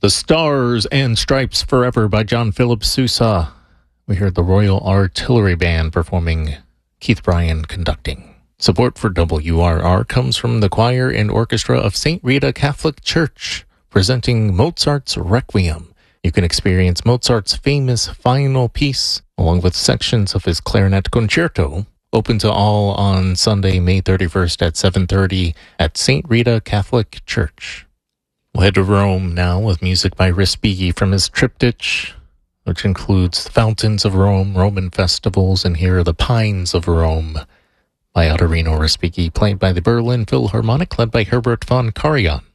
The Stars and Stripes Forever by John Philip Sousa. We heard the Royal Artillery Band performing, Keith Bryan conducting. Support for WRR comes from the choir and orchestra of St. Rita Catholic Church, presenting Mozart's Requiem. You can experience Mozart's famous final piece, along with sections of his clarinet concerto, open to all on Sunday, May 31st at 7:30 at St. Rita Catholic Church. We'll head to Rome now with music by Respighi from his triptych, which includes The Fountains of Rome, Roman Festivals, and here are The Pines of Rome by Ottorino Respighi, played by the Berlin Philharmonic, led by Herbert von Karajan.